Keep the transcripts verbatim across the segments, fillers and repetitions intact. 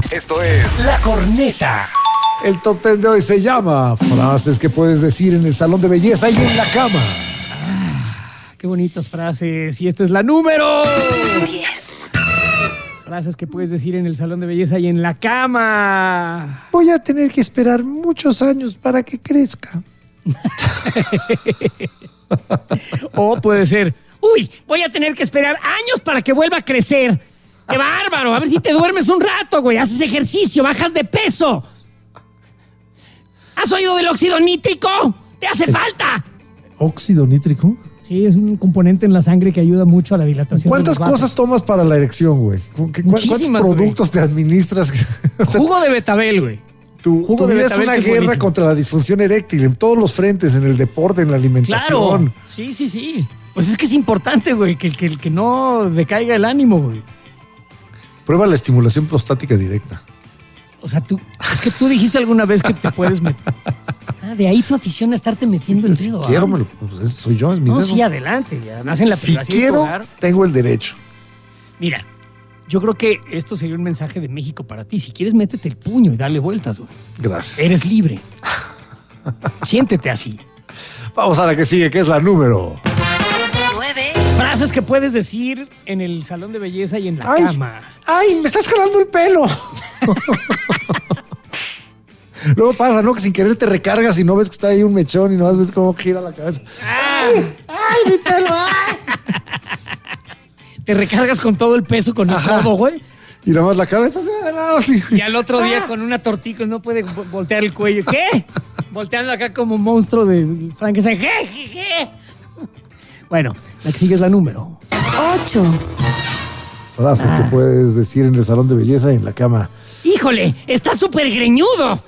Esto es La Corneta. El top ten de hoy se llama frases que puedes decir en el salón de belleza y en la cama. Ah, qué bonitas frases. Y esta es la número diez. Frases que puedes decir en el salón de belleza y en la cama. Voy a tener que esperar muchos años para que crezca. O puede ser, uy, voy a tener que esperar años para que vuelva a crecer. ¡Qué bárbaro! A ver si te duermes un rato, güey. Haces ejercicio, bajas de peso. ¿Has oído del óxido nítrico? ¡Te hace falta! ¿Óxido nítrico? Sí, es un componente en la sangre que ayuda mucho a la dilatación. ¿Cuántas de los vasos. cosas tomas para la erección, güey? ¿Cuántos Muchísimas, productos te administras? O sea, Jugo de betabel, güey. tu, jugo tu de vida es betabel una que es guerra buenísimo. contra la disfunción eréctil en todos los frentes, en el deporte, en la alimentación. Claro. Sí, sí, sí. Pues es que es importante, güey, que, que, que no decaiga el ánimo, güey. Prueba la estimulación prostática directa. O sea, tú, es que tú dijiste alguna vez que te puedes meter. Ah, de ahí tu afición a estarte metiendo el Si dedo. quiero, ¿ah? me lo- pues, ese soy yo, es mi No, dedo. sí, adelante. Y además en la Si privacidad de tu quiero, hogar. tengo el derecho. Mira, yo creo que esto sería un mensaje de México para ti. Si quieres, métete el puño y dale vueltas, güey. Gracias. Eres libre. Siéntete así. Vamos a la que sigue, que es la número. nueve. Frases que puedes decir en el salón de belleza y en la Ay. cama. ¡Ay, me estás jalando el pelo! Luego pasa, ¿no? Que sin querer te recargas y no ves que está ahí un mechón y no ves cómo gira la cabeza. ¡Ay! ¡Ay, mi pelo! ¡Ay! Te recargas con todo el peso, con el Ajá. codo, güey. Y nada más la cabeza se va de lado así. Y al otro día con una tortica no puede vo- voltear el cuello. ¿Qué? Volteando acá como monstruo de Frankenstein. ¿Qué? ¿Qué? ¿Qué? Bueno, la que sigue es la número. ocho. Frases que puedes decir en el salón de belleza y en la cama. ¡Híjole! ¡Está súper greñudo!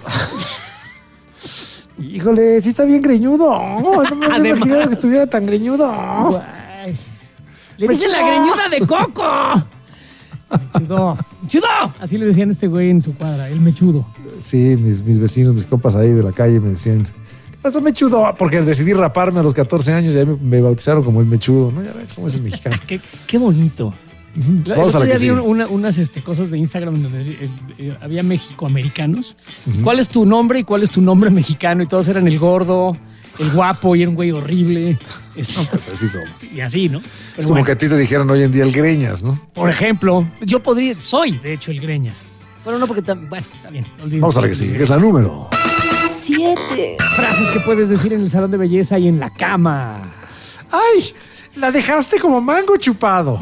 Híjole, sí está bien greñudo. No, no me había Además. imaginado que estuviera tan greñudo. Guay. Le dicen la greñuda de Coco. Mechudo. ¡Mechudo! Así le decían a este güey en su cuadra, el mechudo. Sí, mis, mis vecinos, mis compas ahí de la calle me decían, ¿qué pasó, mechudo? Porque decidí raparme a los catorce años y ahí me, me bautizaron como el mechudo, ¿no? Ya ves cómo es el mexicano. Qué, qué bonito. El Vamos a otro la día que vi sigue. una- unas este, cosas de Instagram donde eh, eh, había mexicoamericanos. ¿Cuál es tu nombre y cuál es tu nombre mexicano? Y todos eran el gordo, el guapo y era un güey horrible. Este, Pues así somos. y así, ¿no? Pero Es como bueno, que a ti te dijeran hoy en día el greñas, ¿no? por ejemplo, yo podría, soy de hecho el greñas. Pero no porque, tam- bueno, está bien. olvídense. Vamos a la que sigue, que es la número. siete. Frases que puedes decir en el salón de belleza y en la cama. ¡Ay! La dejaste como mango chupado.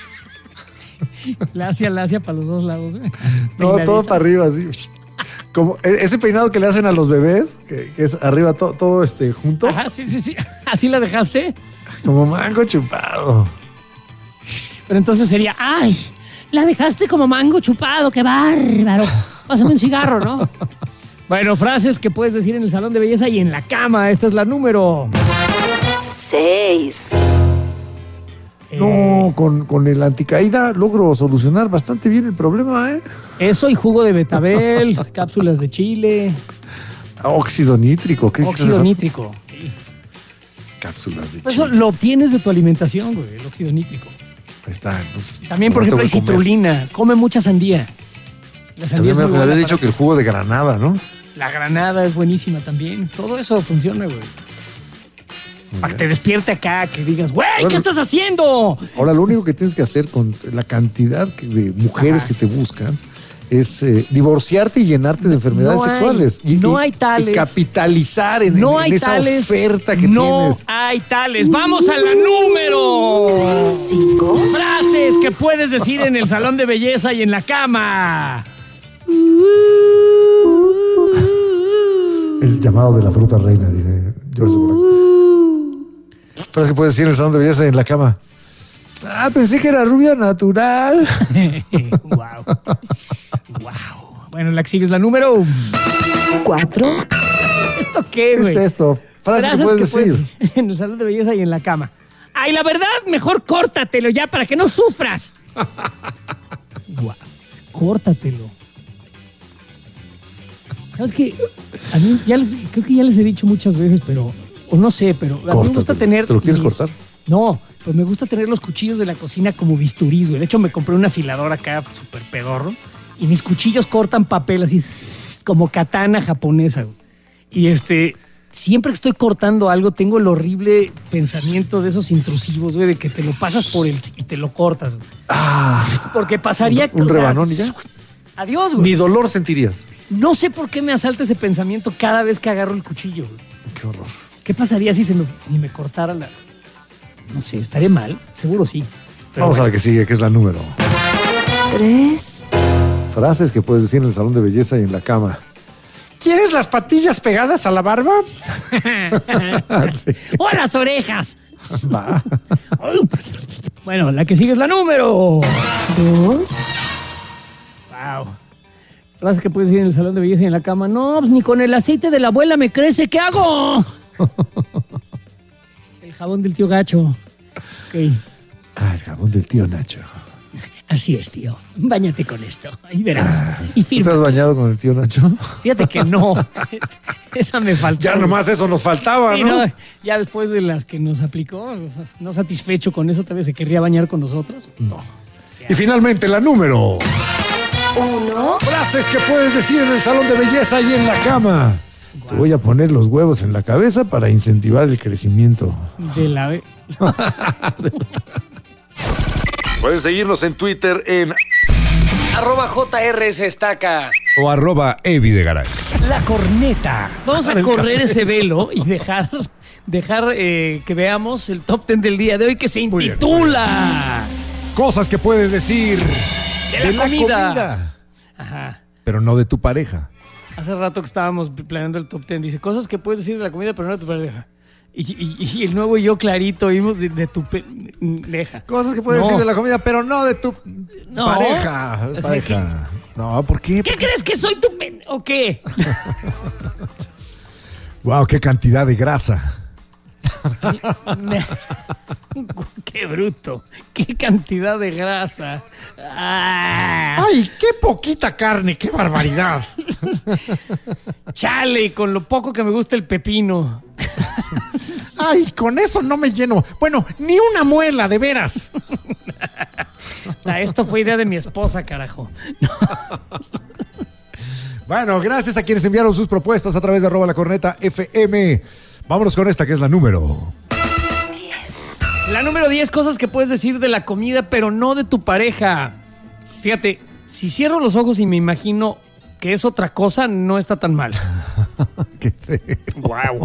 Lacia, lacia para los dos lados. No, Peinadito. todo para arriba, así. Como e- ese peinado que le hacen a los bebés, que, que es arriba to- todo este junto, Ajá, sí, sí, sí. ¿Así la dejaste? como mango chupado. Pero entonces sería, ¡ay! La dejaste como mango chupado, qué bárbaro. Pásame un cigarro, ¿no? Bueno, frases que puedes decir en el salón de belleza y en la cama. Esta es la número. seis. Eh, No, con, con el anticaída logro solucionar bastante bien el problema, ¿eh? Eso y jugo de betabel, cápsulas de chile, Óxido nítrico, ¿qué óxido dices? nítrico. Sí. Cápsulas de Eso chile. lo obtienes de tu alimentación, güey, el óxido nítrico. Ahí está. Entonces, También, por no ejemplo, hay tengo que comer. citrulina. Come mucha sandía. La sandía También es me, muy me buena habías dicho para que el eso. jugo de granada, ¿no? La granada es buenísima también. Todo eso funciona, güey. Para que te despierte acá, que digas, güey, ¿qué Bueno. estás haciendo? Ahora, lo único que tienes que hacer con la cantidad que- de mujeres Ajá. que te buscan es eh, divorciarte y llenarte de enfermedades no hay- sexuales. Y, no y- hay tales. y capitalizar en, No en hay esa tales. oferta que no tienes. hay tales. Vamos a la número. cinco. Frases que puedes decir en el salón de belleza y en la cama. El llamado de la fruta reina, dice George Brown. Pero es que puedes decir en el salón de belleza y en la cama. Ah, pensé que era rubia natural. Wow. Wow. Bueno, la que sigue es la número. cuatro. ¿Esto qué, ¿Qué es güey? esto? Frases que puedes decir. decir en el salón de belleza y en la cama. Ay, la verdad, mejor córtatelo ya para que no sufras. Guau, córtatelo. ¿Sabes qué? A mí ya les, creo que ya les he dicho muchas veces, pero, o no sé, pero a mí me gusta Córtatelo. tener... ¿Te lo quieres mis- cortar? No, pues me gusta tener los cuchillos de la cocina como bisturís, güey. De hecho, me compré un afilador acá súper pedorro y mis cuchillos cortan papel así como katana japonesa, güey. Y este, siempre que estoy cortando algo tengo el horrible pensamiento de esos intrusivos, güey, de que te lo pasas por el y te lo cortas, güey. Ah, Porque pasaría... un o sea, rebanón y ya. Adiós, güey. Ni dolor sentirías. No sé por qué me asalta ese pensamiento cada vez que agarro el cuchillo, güey. Qué horror. ¿Qué pasaría si se me, si me cortara la...? No sé, ¿estaría mal? Seguro sí. Pero Vamos bueno. a la que sigue, que es la número. tres, Frases que puedes decir en el salón de belleza y en la cama. ¿Quieres las patillas pegadas a la barba? Sí. ¡O a las orejas! Va. Bueno, la que sigue es la número. dos, Wow. Frases que puedes decir en el salón de belleza y en la cama. No, pues ni con el aceite de la abuela me crece. ¿Qué hago? El jabón del tío Gacho. Ok. Ah, el jabón del tío Nacho. Así es, tío. Báñate con esto. Ahí verás. Y ¿Tú te firma. has bañado con el tío Nacho? Fíjate que no. Esa me faltó. Ya nomás eso nos faltaba, Sí, ¿no? no, ya después de las que nos aplicó, no satisfecho con eso, tal vez se querría bañar con nosotros. No. Y finalmente la número. uno, Frases que puedes decir en el salón de belleza y en la cama. Te voy a poner los huevos en la cabeza para incentivar el crecimiento. De la ve- Pueden seguirnos en Twitter en Arroba J R S Estaca. o arroba Evi de Garay. La corneta. Vamos a correr ese velo y dejar, dejar eh, que veamos el top ten del día de hoy que se Muy bien, intitula Cosas que puedes decir De la comida. Ajá. pero no de tu pareja. Hace rato que estábamos planeando el top ten, dice cosas que puedes decir de la comida, pero no de tu pareja. Y, y- y el nuevo y yo clarito oímos de, de tu pareja. Cosas que puedes No. decir de la comida, pero no de tu No. pareja. O sea, pareja. No, ¿por qué? ¿Qué crees que soy tu pen... o qué? Wow, qué cantidad de grasa. Me- Qué bruto. Qué cantidad de grasa. Ah, ¡Ay, qué poquita carne! ¡Qué barbaridad! chale, con lo poco que me gusta el pepino. ¡Ay, con eso no me lleno! Bueno, ni una muela, de veras. Ah, esto fue idea de mi esposa, carajo. Bueno, gracias a quienes enviaron sus propuestas a través de arroba la corneta F M. Vámonos con esta que es la número. diez, La número diez, cosas que puedes decir de la comida, pero no de tu pareja. Fíjate, si cierro los ojos y me imagino que es otra cosa, no está tan mal. Qué feo. Wow.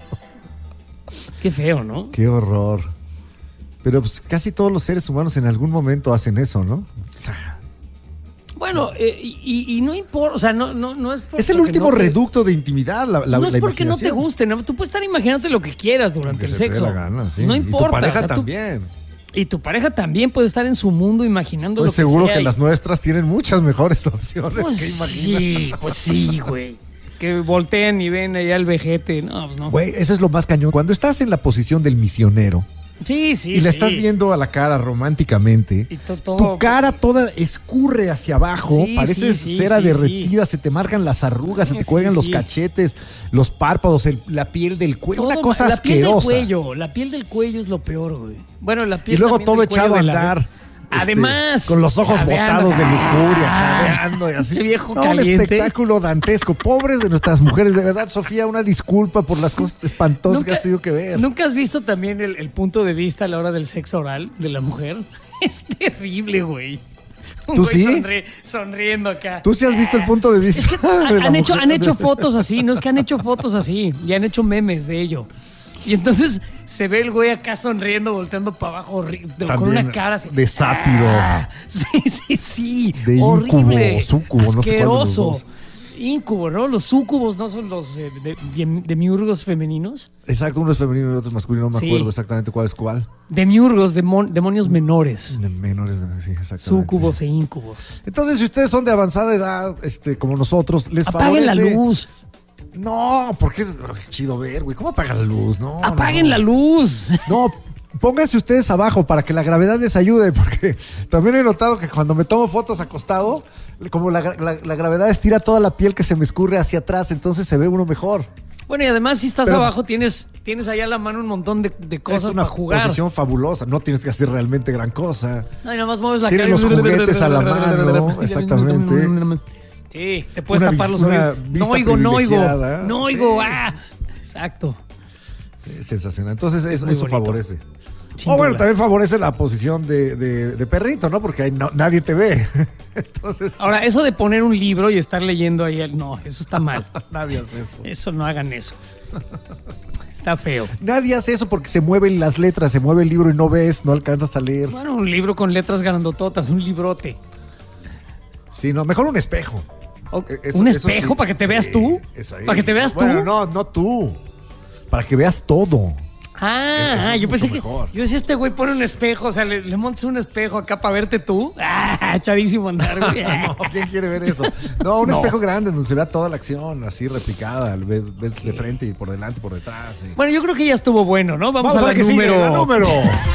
Qué feo, ¿no? Qué horror. Pero pues casi todos los seres humanos en algún momento hacen eso, ¿no? O sea, Bueno, eh, y, y no importa, o sea, no, no, no es por- es el porque último no te- reducto de intimidad, la, la no es la porque no te imaginación. guste, ¿no? Tú puedes estar imaginándote lo que quieras durante Que el se te dé sexo. la gana, sí. No Y importa. tu pareja o sea, tú- también. y tu pareja también puede estar en su mundo imaginando Estoy lo que seguro sea que y- las nuestras tienen muchas mejores opciones Pues que imaginar. sí, pues sí, güey. Que voltean y ven allá el vejete. No, pues no. Güey, eso es lo más cañón. Cuando estás en la posición del misionero Sí, sí, y la sí. estás viendo a la cara románticamente, Y to- todo- tu cara toda escurre hacia abajo, Sí, pareces sí, sí, cera sí, derretida, se te marcan las arrugas, se te Sí, cuelgan los sí. cachetes, los párpados, el- la piel del cuello, todo una cosa la piel del asquerosa. cuello, la piel del cuello es lo peor, güey. Bueno, la piel Y luego también todo del cuello echado a de la- andar. este, Además, con los ojos jadeando. botados de lujuria, Ah, jadeando y así. ese viejo No, un caliente. espectáculo dantesco. Pobres de nuestras mujeres, de verdad, Sofía, una disculpa por las cosas espantosas que has tenido que ver. ¿Nunca has visto también el, el punto de vista a la hora del sexo oral de la mujer? Es terrible, güey. Un ¿Tú güey sí? sonri- sonriendo acá. ¿Tú sí has visto el punto de vista? de la Han hecho, mujer? han hecho fotos así, no es que han hecho fotos así y han hecho memes de ello. Y entonces se ve el güey acá sonriendo, volteando para abajo, horri- con También una cara así. de sátiro. Ah, sí, sí, sí. De horrible. íncubo, súcubo, no sé cuál de los asqueroso. dos. Incubo, ¿no? Los súcubos no son los eh, de, de- demiurgos femeninos. Exacto, uno es femenino y otro es masculino, no me Sí. acuerdo exactamente cuál es cuál. Demiurgos, demon- demonios menores. De menores, de- sí, exactamente. Súcubos e incubos. Entonces, si ustedes son de avanzada edad, este, como nosotros, les Apaguen la favorece- luz. No, porque es, es chido ver, güey. ¿Cómo apagan la luz? No. Apaguen no. la luz. No, pónganse ustedes abajo para que la gravedad les ayude, porque también he notado que cuando me tomo fotos acostado, como la, la- la gravedad estira toda la piel que se me escurre hacia atrás, entonces se ve uno mejor. Bueno, y además si estás Pero, abajo tienes, tienes allá a la mano un montón de, de cosas es una para jugar. posición fabulosa, no tienes que hacer realmente gran cosa. No, y nada más mueves la Tienes cara. los juguetes a la mano, exactamente. Sí, te puedes Una tapar vis- los una oídos. vista No oigo, no oigo. privilegiada. No oigo. Sí. Ah, exacto. Es sensacional. Entonces eso, muy eso bonito. favorece. Sin O bueno, duda. también favorece la posición de, de- de perrito, ¿no? Porque ahí no- nadie te ve. Entonces, Ahora, eso de poner un libro y estar leyendo ahí, el- no, eso está mal. nadie hace eso. Eso no hagan eso. Está feo. Nadie hace eso porque se mueven las letras, se mueve el libro y no ves, no alcanzas a leer. Bueno, un libro con letras grandototas, un librote. Sí, no, mejor un espejo. O- Eh, eso- ¿Un eso espejo sí, para que te sí, veas tú? es ahí. ¿Para que te veas tú? Bueno, no, no tú. Para que veas todo. Ah, Eso ah, es yo pensé mucho que. mejor. Yo decía, este güey pone un espejo, o sea, le, le montas un espejo acá para verte tú. Ah, chadísimo andar, güey. No, ¿quién quiere ver eso? No, un No. espejo grande donde se vea toda la acción así replicada. Ves, ves de frente y por delante y por detrás. y- Bueno, yo creo que ya estuvo bueno, ¿no? Vamos, Vamos a, a la ver qué sigue, número. la número.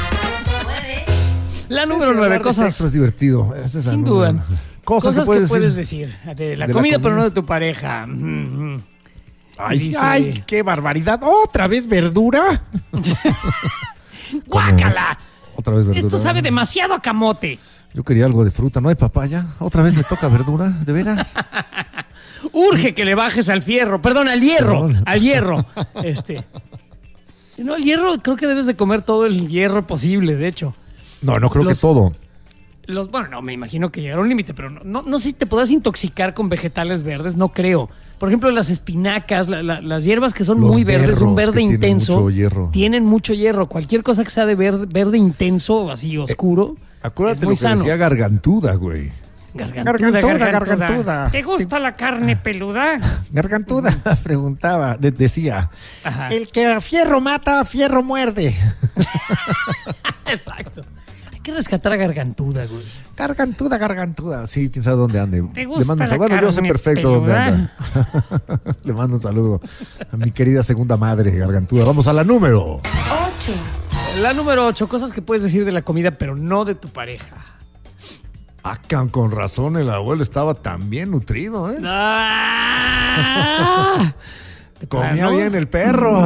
La Es número que nueve, hablar de cosas. sexo es divertido. Esa es la Sin número. duda. Cosas, que puedes, decir. decir. De la De la comida, pero comida. no de tu pareja. Mm, mm. Ay, Dice- ay, qué barbaridad. ¿Otra vez verdura? ¡Guácala! Otra vez verdura. Esto sabe demasiado a camote. Yo quería algo de fruta, ¿no hay papaya? ¿Otra vez me toca verdura? ¿De veras? Urge que le bajes al fierro, perdón, al hierro, Perdón. al hierro. Este. No, el hierro, creo que debes de comer todo el hierro posible, de hecho. No, no creo Los- que todo. Los, bueno, no, me imagino que llegará a un límite, pero no, no, no sé si te podrás intoxicar con vegetales verdes, no creo. Por ejemplo, las espinacas, la- la- las hierbas que son Los muy verdes, de un berros verde que tienen intenso, mucho hierro. tienen mucho hierro. Cualquier cosa que sea de verde, verde intenso, así oscuro, Acuérdate es muy lo que sano. decía Gargantuda, güey. Gargantuda, Gargantuda, gargantuda. gargantuda. ¿Te gusta la carne peluda? Gargantuda preguntaba, de- decía, Ajá. el que a fierro mata, a fierro muerde. Exacto. Hay que rescatar a Gargantuda, güey. Gargantuda, gargantuda. Sí, quién sabe dónde ande. ¿Te gusta Le mando un la saludo. Bueno, yo sé carne perfecto dónde peluda? anda. Le mando un saludo a mi querida segunda madre, Gargantuda. Vamos a la número. ocho, La número ocho, cosas que puedes decir de la comida, pero no de tu pareja. Ah, can- con razón, el abuelo estaba tan bien nutrido, ¿eh? ¡Ah! Comía Claro. bien el perro.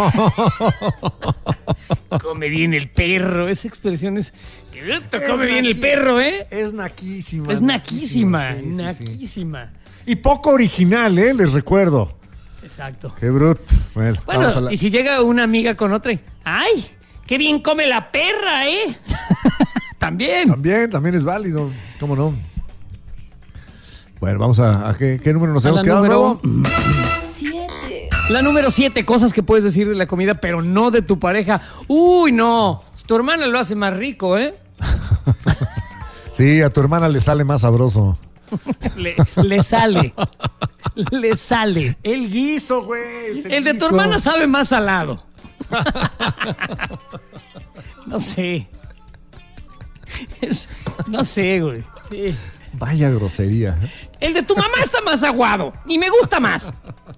Come bien el perro. Esa expresión es. Que bruto, come Es bien el naqui- perro, ¿eh? Es naquísima. Es naquísima. sí, sí, sí. Naquísima. Y poco original, ¿eh? Les recuerdo. Exacto. Qué bruto. Bueno, vamos a Bueno, la- y si llega una amiga con otra. y, ¡Ay! ¡Qué bien come la perra, eh! También. También, también es válido. ¿Cómo no? Bueno, vamos a, a qué, qué número nos A hemos la quedado número- nuevo. siete, La número siete, cosas que puedes decir de la comida, pero no de tu pareja. Uy, no. Tu hermana lo hace más rico, ¿eh? Sí, a tu hermana le sale más sabroso. Le, le sale. Le sale. El guiso, güey. El de tu hermana sabe más salado. No sé. Es- no sé, güey. Sí. Vaya grosería. El de tu mamá está más aguado y me gusta más.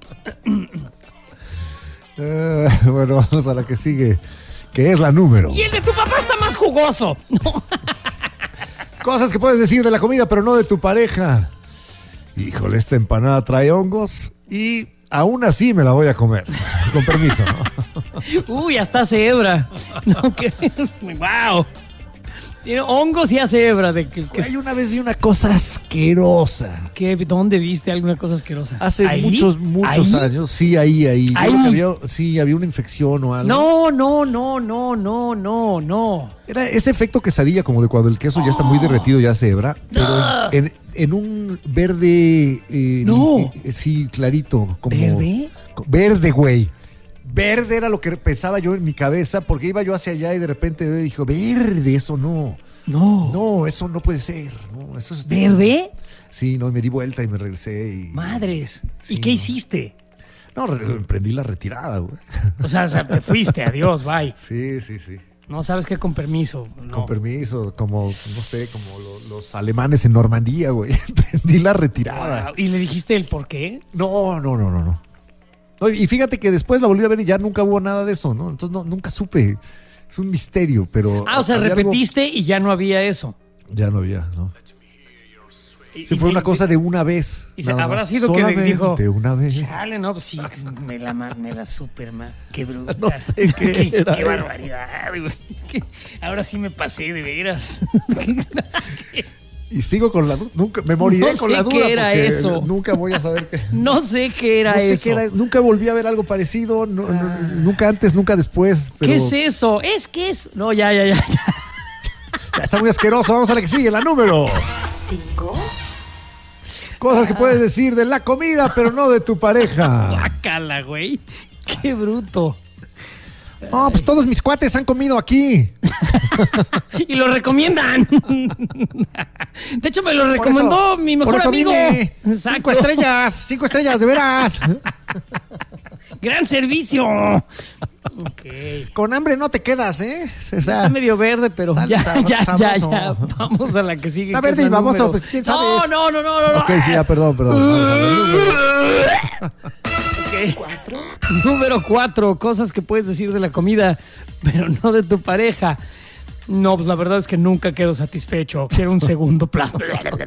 Eh, bueno, vamos a la que sigue, que es la número. Y el de tu papá está más jugoso. No. Cosas que puedes decir de la comida, pero no de tu pareja. Híjole, esta empanada trae hongos y aún así me la voy a comer. Con permiso. Uy, hasta hace hebra. No, que, wow. Tiene hongos y hace hebra. De que, que- Güey, una vez vi una cosa asquerosa. que- ¿Dónde viste alguna cosa asquerosa? Hace ¿Ahí? muchos, muchos ¿Ahí? años. Sí, ahí, ahí. Yo ¿Ahí? creo que había, sí, había una infección o algo. No, no, no, no, no, no, no. Era ese efecto quesadilla, como de cuando el queso ya está muy derretido, ya se hebra. Pero en, en- en un verde. eh, No. eh, sí, clarito. Como, ¿Verde? Verde, güey. Verde era lo que pensaba yo en mi cabeza, porque iba yo hacia allá y de repente dijo, verde, eso no. No. No, eso no puede ser. No, eso es, ¿Verde? Sí, no, y me di vuelta y me regresé. Y, Madres. Sí, ¿Y qué no. hiciste? No, re- emprendí la retirada, güey. O sea, o sea, te fuiste, adiós, bye. Sí, sí, sí. No sabes qué con permiso. No. Con permiso, como, no sé, como lo- los alemanes en Normandía, güey. Emprendí la retirada. Wow. ¿Y le dijiste el por qué? No, no, no, no, no. No, y fíjate que después la volví a ver y ya nunca hubo nada de eso, ¿no? Entonces no, nunca supe. Es un misterio, pero. Ah, o sea, había algo- repetiste y ya no había eso. Ya no había, ¿no? Sí, fue una cosa de una vez. Y se, habrá sido que Solamente dijo, de una vez. chale, no, pues sí, me la, me la super, ma, qué bruta. No sé qué qué, era qué eso. barbaridad, güey. Que ahora sí me pasé, de veras. Y sigo con la duda. Nunca me moriré No con sé la duda. qué era porque eso. Nunca voy a saber qué. No sé qué era No sé eso. qué era. Nunca volví a ver algo parecido. no- no- nunca antes, nunca después. Pero ¿Qué es eso? Es que es. No, ya, ya, ya. ya. ya está muy asqueroso. Vamos a la que sigue, la número. cinco, Cosas que puedes decir de la comida, pero no de tu pareja. Guácala, güey. Qué bruto. No, pues todos mis cuates han comido aquí. Y lo recomiendan. De hecho, me lo recomendó mi mejor por eso amigo. vine. Exacto. Cinco estrellas, cinco estrellas, de veras. Gran servicio. Ok. Con hambre no te quedas, ¿eh? O sea, Está medio verde, pero sale ya, sabroso, ya, ya, ya. sabroso. Vamos a la que sigue. Está que es verde la y baboso, número- pues, ¿quién sabe? No, no, no, no, no. no. ok, sí, ya, perdón, perdón. Vamos a ver, número. Ok. cuatro, Número cuatro, cosas que puedes decir de la comida, pero no de tu pareja. No, pues la verdad es que nunca quedo satisfecho. Quiero un segundo plato.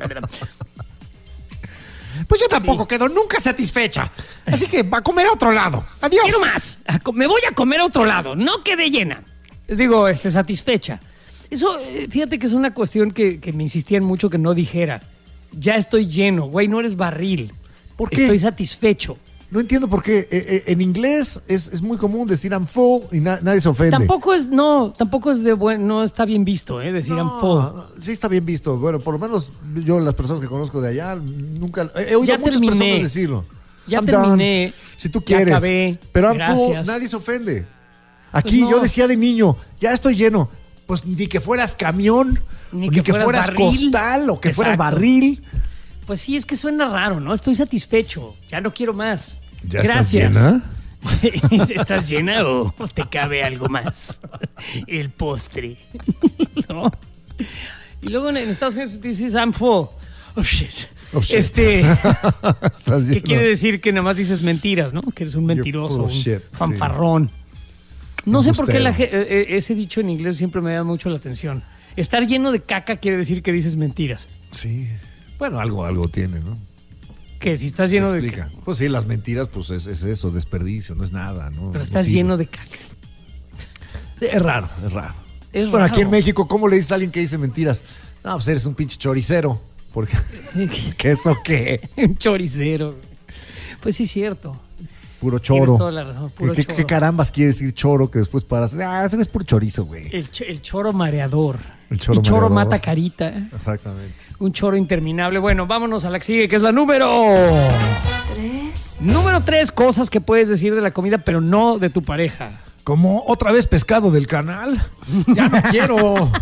Pues yo tampoco quedo nunca satisfecha. Así que va a comer a otro lado. Adiós. Quiero más. A co- Me voy a comer a otro lado. No quedé llena. Digo, este, satisfecha. Eso, eh, fíjate que es una cuestión que, que me insistían mucho que no dijera. Ya estoy lleno, güey, no eres barril. ¿Por qué? Estoy satisfecho. No entiendo por qué. Eh, eh, en inglés es, es muy común decir I'm full y na- nadie se ofende. Tampoco es, no, tampoco es de buen, no está bien visto, ¿eh? Decir I'm full. No, sí está bien visto. Bueno, por lo menos yo, las personas que conozco de allá, nunca he oído Ya a muchas terminé. personas decirlo. Ya I'm terminé. done. Si tú Ya quieres. acabé. Pero I'm full, Gracias. nadie se ofende. Aquí Pues no. yo decía de niño, ya estoy lleno. Pues ni que fueras camión, Ni ni, que que, fueras fueras, barril. costal o que fueras Exacto. barril. Pues sí, es que suena raro, ¿no? Estoy satisfecho. Ya no quiero más. ¿Ya estás Gracias. llena? ¿Estás llena o te cabe algo más? El postre. ¿No? Y luego en Estados Unidos dices I'm full. Oh shit. Oh, shit. Este, Estás ¿qué lleno. quiere decir? Que nada más dices mentiras, ¿no? Que eres un You're mentiroso, full of un shit, fanfarrón. No sé por qué Embustero. la ge- eh, eh, ese dicho en inglés siempre me da mucho la atención. Estar lleno de caca quiere decir que dices mentiras. Sí. Bueno, algo, algo tiene, ¿no? Que si estás lleno de Explica. caca. Pues sí, las mentiras, pues es, es eso, desperdicio, no es nada, ¿no? Pero estás Nocivo. lleno de caca. Es raro, es raro. Es bueno, aquí raro. en México, ¿cómo le dices a alguien que dice mentiras? No, pues eres un pinche choricero. Porque, ¿qué eso qué? Un choricero. Pues sí, es cierto. Puro Tienes choro. toda la razón, puro ¿Qué, choro. qué carambas quiere decir choro que después paras? Ah, eso es puro chorizo, güey. El, ch- el choro mareador. El choro y choro mareador. mata carita. ¿eh? Exactamente. Un choro interminable. Bueno, vámonos a la que sigue, que es la número. tres, Número tres, cosas que puedes decir de la comida, pero no de tu pareja. Como otra vez pescado del canal. Ya no quiero.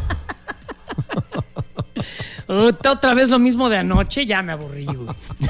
Otra otra vez lo mismo de anoche, ya me aburrí, güey.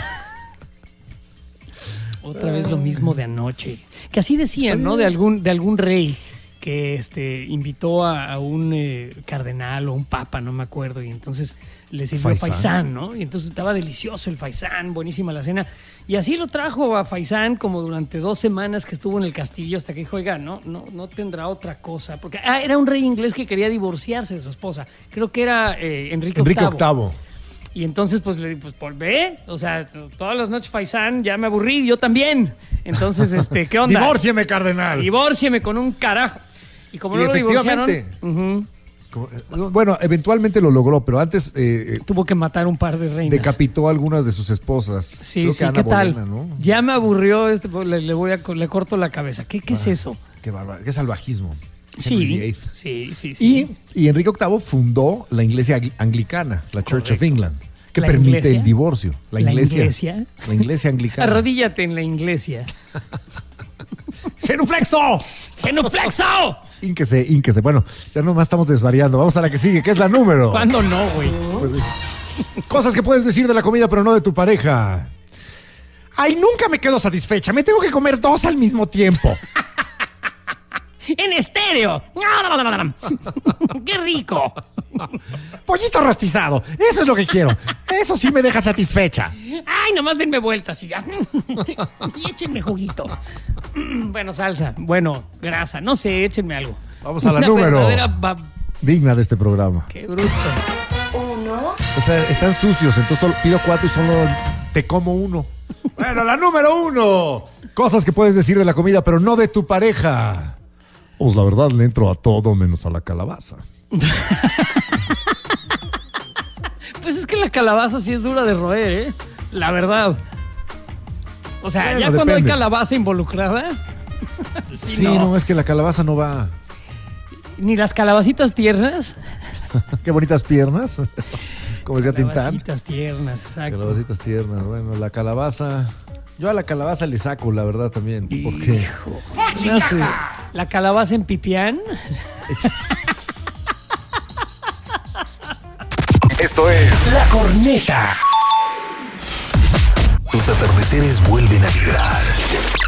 Otra vez lo mismo de anoche. Que así decían, ¿no? De algún, de algún rey que este, invitó a, a un eh, cardenal o un papa, no me acuerdo, y entonces le sirvió Faisán. faisán, ¿no? Y entonces estaba delicioso el faisán, buenísima la cena. Y así lo trajo a faisán como durante dos semanas que estuvo en el castillo hasta que dijo, oiga, no, no, no tendrá otra cosa. Porque ah, era un rey inglés que quería divorciarse de su esposa. Creo que era eh, Enrique, Enrique octavo. Octavo. Y entonces, pues, le pues, por ve, o sea, todas las noches faisán, ya me aburrí, yo también. Entonces, este, ¿qué onda? Divórcieme, cardenal. Divórcieme con un carajo. Y como Y no lo divorciaron, efectivamente. ujú, Como- eh, Bueno, eventualmente lo logró, pero antes eh, eh, tuvo que matar un par de reinas. decapitó a algunas de sus esposas. Sí, Creo sí, que Ana ¿qué tal? Bolena, ¿no? Ya me aburrió, este, pues, le, le voy a, le corto la cabeza. ¿Qué, qué es Ah, eso? Qué bárbaro, qué salvajismo. Henry Sí, vieighth. sí, sí, sí. Y, y Enrique octavo fundó la iglesia angli- anglicana, la Church of Correcto. England, que ¿La permite iglesia? el divorcio. La ¿La iglesia. iglesia? La iglesia anglicana. Arrodíllate en la iglesia. ¡Genuflexo! ¡Genuflexo! Ínquese, ínquese. Bueno, ya nomás estamos desvariando. Vamos a la que sigue, que es la número. ¿Cuándo no, güey? Pues sí. Cosas que puedes decir de la comida, pero no de tu pareja. Ay, nunca me quedo satisfecha. Me tengo que comer dos al mismo tiempo. ¡En estéreo! ¡Qué rico! Pollito rostizado. Eso es lo que quiero. Eso sí me deja satisfecha. ¡Ay, nomás denme vueltas y ya! Y échenme juguito. Bueno, salsa. Bueno, grasa. No sé, échenme algo. Vamos a la Una número. verdadera ba- Digna de este programa. ¡Qué bruto! uno, O sea, están sucios, entonces solo pido cuatro y solo te como uno. Bueno, la número uno. Cosas que puedes decir de la comida, pero no de tu pareja. Pues la verdad le entro a todo menos a la calabaza. Pues es que la calabaza sí es dura de roer, ¿eh? La verdad. O sea, Bueno, ya cuando depende. hay calabaza involucrada. sí, Sí, no. no, es que la calabaza no va. Ni las calabacitas tiernas. Qué bonitas piernas. Como decía Tintán. Calabacitas tiernas, exacto. Calabacitas tiernas. Bueno, la calabaza. Yo a la calabaza le saco, la verdad, también. Porque Hijo. me hace- La calabaza en pipián. Esto es La Corneta. Tus atardeceres vuelven a vibrar.